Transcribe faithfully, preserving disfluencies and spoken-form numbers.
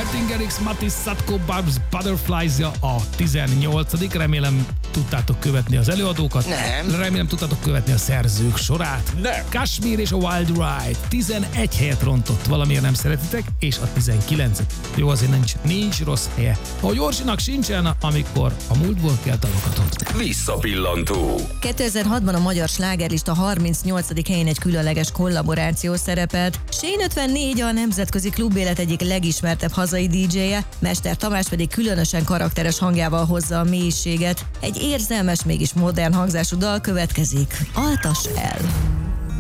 Martin Garrix, Matis, Satko, Barbs, Butterflies-ja a tizennyolcadik Remélem tudtátok követni az előadókat. Nem. Remélem tudtátok követni a szerzők sorát. Nem. Kashmir és a Wild Ride tizenegy helyet rontott, valamiért nem szeretitek, és a tizenkilencet Jó, azért nincs, nincs rossz helye. Ahogy Orsinak sincsen, amikor a múltból kell dalokat hozni. Visszapillantó. kétezer-hatban a magyar slágerlista harmincnyolcadik helyén egy különleges kollaboráció szerepelt. Shane ötvennégy a nemzetközi klubélet egyik legismertebb hazai dé dzséje, Mester Tamás pedig különösen karakteres hangjával hozza a mélységet. Egy érzelmes, mégis modern hangzású dal következik. Altass el!